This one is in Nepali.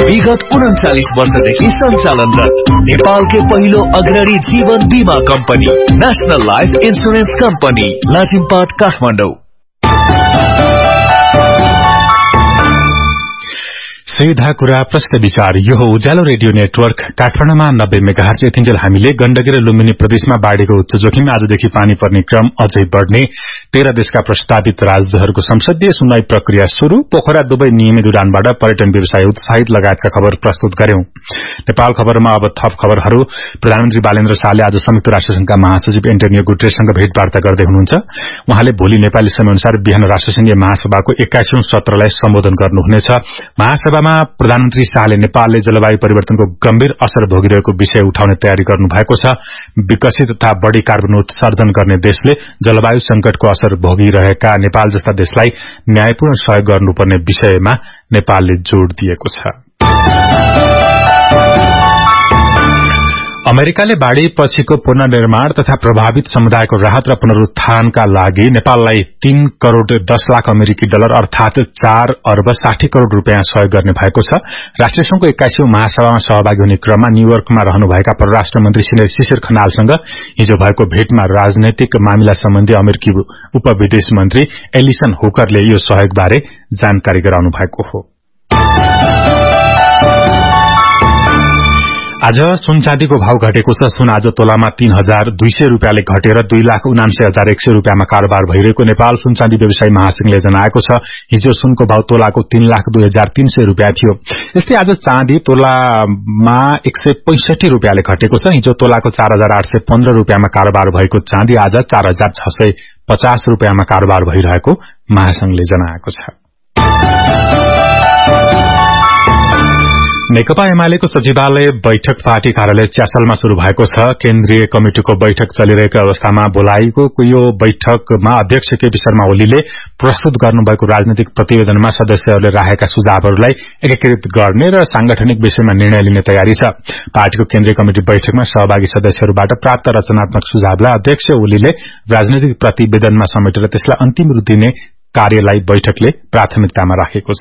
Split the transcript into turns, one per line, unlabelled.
विगत 39 वर्षदेखि सञ्चालनरत नेपालकै पहिलो अग्रणी जीवन बीमा company national life insurance company Lazimpat Kathmandu.
सीधा कुरा प्रश्न विचार। यो हो उज्यालो रेडियो नेटवर्क काठमाडौँमा 90 मेगाहर्ज यतिन्जेल हामीले गण्डकी र लुम्बिनी प्रदेशमा बाढ़ीको उच्च जोखिम आजदेखि पानी पर्ने क्रम अझै बढ़ने 13 देशका प्रस्तावित राजदूतहरूको संसदीय सुनवाई प्रक्रिया शुरू पोखरा दुवै नियमित उडानबाट पर्यटन व्यवसाय उत्साहित लगायतका खबर प्रस्तुत गर्यौं। नेपाल खबरमा अब थप खबरहरू। प्रधानमन्त्री बालेन्द्र शाहले आज संयुक्त राष्ट्रसंघका महासचिव एन्टोनियो गुटेरेससँग भेटवार्ता गर्दै हुनुहुन्छ। उहाँले भोलि नेपाली समयअनुसार बिहान राष्ट्रसंघीय महासभाको 21औं सत्रलाई सम्बोधन गर्नुहुनेछ। महासभामा प्रधानमन्त्री शाहले नेपालले जलवायु परिवर्तनको गम्भीर असर भोगिरहेको विषय उठाउने तयारी गर्नु भएको छ। विकसित तथा बढ़ी कार्बन उत्सर्जन गर्ने देशले जलवायु संकटको असर भोगिरहेका नेपाल जस्ता देशलाई न्यायपूर्ण सहयोग गर्नुपर्ने विषयमा नेपालले जोड़ दिएको छ। अमेरिकाले बाढ़ी पछिको पुनर्निर्माण तथा प्रभावित समुदायको राहत र पुनरुत्थानका लागि नेपाललाई 3 करोड़ 10 लाख अमेरिकी डलर अर्थात 4 अर्ब 60 करोड़ रूपियाँ सहयोग गर्ने भएको छ। राष्ट्रिय संघको 21औं महासभामा सहभागी हुने क्रममा न्यूयोर्कमा रहनुभएका परराष्ट्र मन्त्री शिशिर खनालसँग हिजो भएको भेटमा राजनैतिक मामिला सम्बन्धी अमेरिकी उपविदेश मन्त्री एलिसन हुकरले यो सहयोगबारे जानकारी गराउनु भएको हो। आज सुन चाँदीको भाव घटेको छ। सुन आज तोलामा 3,200 रूपियाँले घटेर 2,79,100 रूपियाँमा कारोबार भइरहेको नेपाल सुन चाँदी व्यवसायी महासंघले जनाएको छ। हिजो सुनको भाव तोलाको 3,02,300 रूपियाँ थियो। यस्तै आज चाँदी तोलामा 165 रूपियाँले घटेको छ। हिजो तोलाको 4,815 रूपियाँमा कारोबार भएको चाँदी आज 4,650 रूपियाँमा कारोबार भइरहेको महासंघले जनाएको छ। नेकपा एमालेको सचिवालय बैठक पार्टी कार्यालय च्यासलमा शुरू भएको छ। केन्द्रीय कमिटिको बैठक चलिरहेको अवस्थामा बोलाइएको यो बैठकमा अध्यक्ष केपी शर्मा ओलीले प्रस्तुत गर्नुभएको राजनीतिक प्रतिवेदनमा सदस्यहरूले राखेका सुझावहरूलाई एकीकृत गर्ने र सांगठनिक विषयमा निर्णय लिने तयारी छ। पार्टीको केन्द्रीय कमिटि बैठकमा सहभागी सदस्यहरूबाट प्राप्त रचनात्मक सुझावलाई अध्यक्ष ओलीले राजनीतिक प्रतिवेदनमा समेटेर त्यसलाई अन्तिम रूप दिने कार्यलाई बैठकले प्राथमिकतामा राखेको छ।